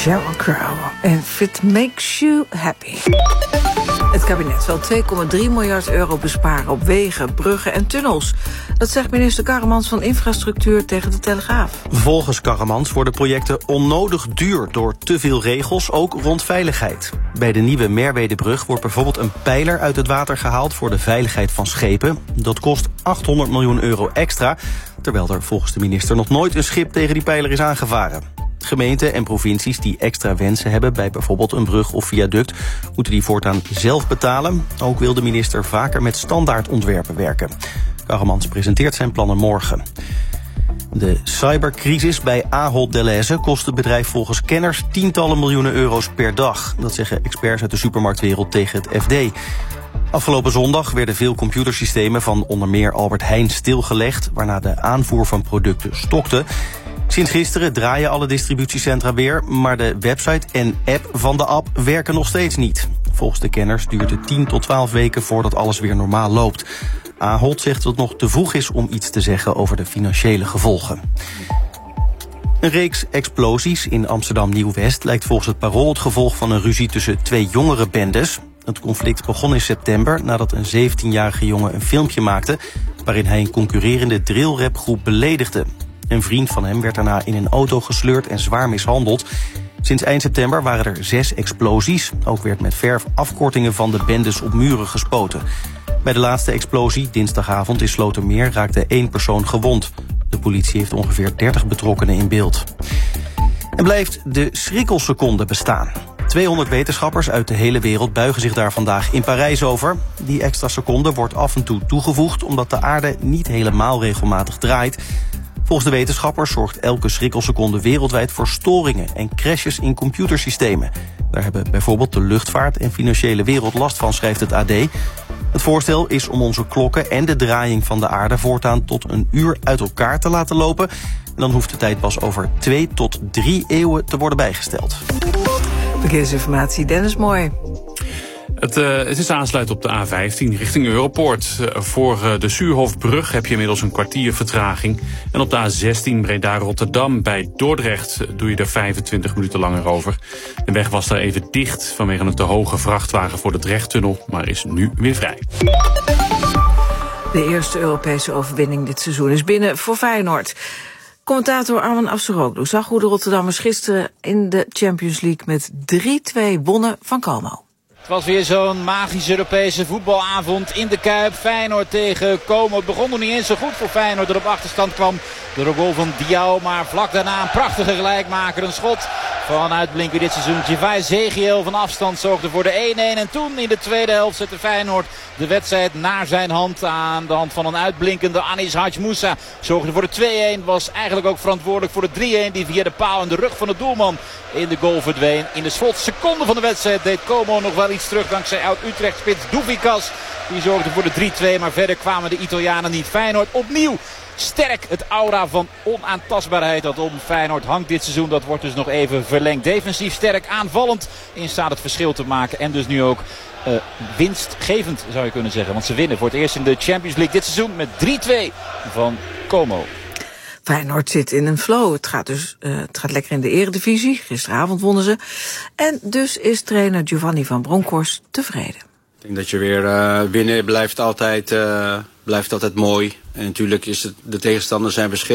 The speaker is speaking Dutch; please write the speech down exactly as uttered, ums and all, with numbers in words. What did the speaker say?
Sheryl Crow. If it makes you happy. Het kabinet zal twee komma drie miljard euro besparen op wegen, bruggen en tunnels. Dat zegt minister Karremans van Infrastructuur tegen de Telegraaf. Volgens Karremans worden projecten onnodig duur door te veel regels, ook rond veiligheid. Bij de nieuwe Merwedebrug wordt bijvoorbeeld een pijler uit het water gehaald voor de veiligheid van schepen. Dat kost achthonderd miljoen euro extra, terwijl er volgens de minister nog nooit een schip tegen die pijler is aangevaren. Gemeenten en provincies die extra wensen hebben bij bijvoorbeeld een brug of viaduct moeten die voortaan zelf betalen. Ook wil de minister vaker met standaardontwerpen werken. Karremans presenteert zijn plannen morgen. De cybercrisis bij Ahold Delhaize kost het bedrijf volgens kenners tientallen miljoenen euro's per dag. Dat zeggen experts uit de supermarktwereld tegen het F D. Afgelopen zondag werden veel computersystemen van onder meer Albert Heijn stilgelegd, waarna de aanvoer van producten stokte. Sinds gisteren draaien alle distributiecentra weer, maar de website en app van de app werken nog steeds niet. Volgens de kenners duurt het tien tot twaalf weken voordat alles weer normaal loopt. Ahold zegt dat het nog te vroeg is om iets te zeggen over de financiële gevolgen. Een reeks explosies in Amsterdam Nieuw-West lijkt volgens het Parool het gevolg van een ruzie tussen twee jongere bendes. Het conflict begon in september nadat een zeventienjarige jongen een filmpje maakte waarin hij een concurrerende drillrapgroep beledigde. Een vriend van hem werd daarna in een auto gesleurd en zwaar mishandeld. Sinds eind september waren er zes explosies. Ook werd met verf afkortingen van de bendes op muren gespoten. Bij de laatste explosie, dinsdagavond in Slotermeer, raakte één persoon gewond. De politie heeft ongeveer dertig betrokkenen in beeld. En blijft de schrikkelseconde bestaan. tweehonderd wetenschappers uit de hele wereld buigen zich daar vandaag in Parijs over. Die extra seconde wordt af en toe toegevoegd omdat de aarde niet helemaal regelmatig draait. Volgens de wetenschappers zorgt elke schrikkelseconde wereldwijd voor storingen en crashes in computersystemen. Daar hebben bijvoorbeeld de luchtvaart en financiële wereld last van, schrijft het A D. Het voorstel is om onze klokken en de draaiing van de aarde voortaan tot een uur uit elkaar te laten lopen. En dan hoeft de tijd pas over twee tot drie eeuwen te worden bijgesteld. Verkeersinformatie, Dennis Mooi. Het, uh, het is aansluit op de A vijftien richting Europoort. Uh, voor uh, de Suurhofbrug heb je inmiddels een kwartier vertraging. En op de A zestien Breda-Rotterdam bij Dordrecht doe je er vijfentwintig minuten langer over. De weg was daar even dicht vanwege een te hoge vrachtwagen voor de Drechttunnel, maar is nu weer vrij. De eerste Europese overwinning dit seizoen is binnen voor Feyenoord. Commentator Arman Afsaroglu zag hoe de Rotterdammers gisteren in de Champions League met drie twee wonnen van Como. Het was weer zo'n magische Europese voetbalavond in de Kuip. Feyenoord tegen Como. Het begon nog niet eens zo goed voor Feyenoord dat op achterstand kwam door een goal van Diao. Maar vlak daarna een prachtige gelijkmaker. Een schot van uitblinker dit seizoen. Jivai Zegiel van afstand zorgde voor de één-één. En toen in de tweede helft zette Feyenoord de wedstrijd naar zijn hand. Aan de hand van een uitblinkende Anis Hadj Moussa. Zorgde voor de twee-één. Was eigenlijk ook verantwoordelijk voor de drie-één. Die via de paal en de rug van de doelman in de goal verdween. In de slotseconde van de wedstrijd deed Como nog wel iets terug dankzij oud-Utrecht-spits Douvikas. Die zorgde voor de drie twee, maar verder kwamen de Italianen niet. Feyenoord opnieuw sterk. Het aura van onaantastbaarheid dat om Feyenoord hangt dit seizoen, dat wordt dus nog even verlengd. Defensief sterk, aanvallend in staat het verschil te maken. En dus nu ook uh, winstgevend zou je kunnen zeggen. Want ze winnen voor het eerst in de Champions League dit seizoen met drie twee van Como. Feyenoord zit in een flow. Het gaat dus uh, het gaat lekker in de eredivisie. Gisteravond wonnen ze. En dus is trainer Giovanni van Bronckhorst tevreden. Ik denk dat je weer uh, winnen blijft altijd, uh, blijft altijd mooi. En natuurlijk is het, de tegenstanders zijn verschillend.